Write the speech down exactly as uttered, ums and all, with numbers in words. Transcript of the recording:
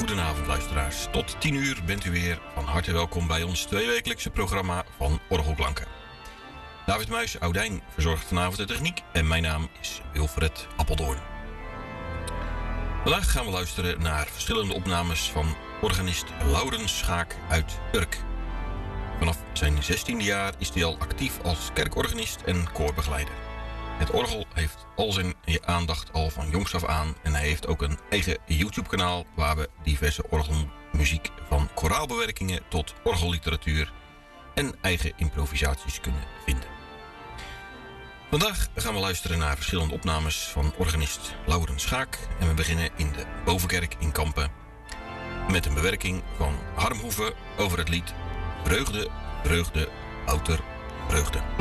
goedenavond luisteraars. Tot tien uur bent u weer van harte welkom bij ons tweewekelijkse programma van Orgelklanken. David Muis, Oudijn, verzorgt vanavond de techniek en mijn naam is Wilfred Appeldoorn. Vandaag gaan we luisteren naar verschillende opnames van organist Laurens Schaak uit Urk. Vanaf zijn zestiende jaar is hij al actief als kerkorganist en koorbegeleider. Het orgel heeft al zijn aandacht al van jongs af aan en hij heeft ook een eigen YouTube-kanaal waar we diverse orgelmuziek van koraalbewerkingen tot orgelliteratuur en eigen improvisaties kunnen vinden. Vandaag gaan we luisteren naar verschillende opnames van organist Laurens Schaak en we beginnen in de Bovenkerk in Kampen met een bewerking van Harm Hoeve over het lied Vreugde, Vreugde, Outer Vreugde.